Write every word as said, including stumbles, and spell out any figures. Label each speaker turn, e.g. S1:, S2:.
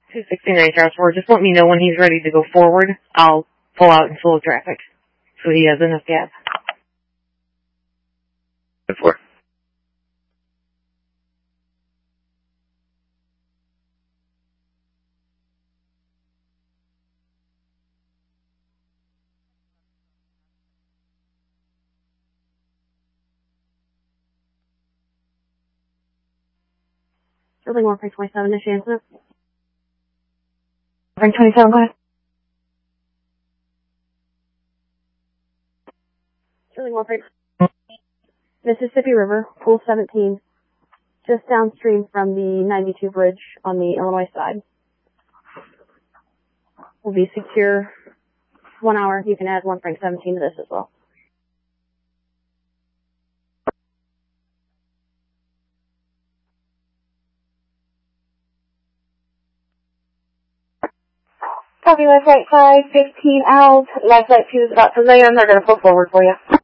S1: two sixty-nine Charles Ford, just let me know when he's ready to go forward. I'll pull out and slow traffic so he has enough gas.
S2: Four.
S1: Building one Frank twenty-seven, is she answer? Frank twenty-seven, go ahead. Building one Frank. Mississippi River, Pool seventeen, just downstream from the ninety-two bridge on the Illinois side. Will be secure one hour. You can add one Frank seventeen to this as well. Copy, left right five, fifteen out, left right two is about to land. They're going to pull forward for you.